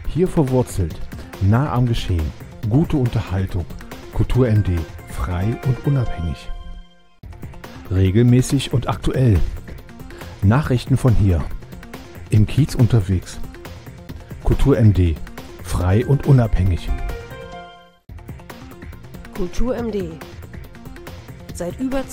Hier verwurzelt, nah am Geschehen, gute Unterhaltung, Kultur MD, frei und unabhängig. Regelmäßig und aktuell. Nachrichten von hier. Im Kiez unterwegs. Kultur MD, frei und unabhängig. Kultur MD. Seit über